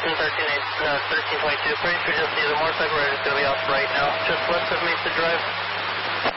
Houston 1322, pretty sure just see the motorcycle rider is going to be off right now, just west of Mesa Drive.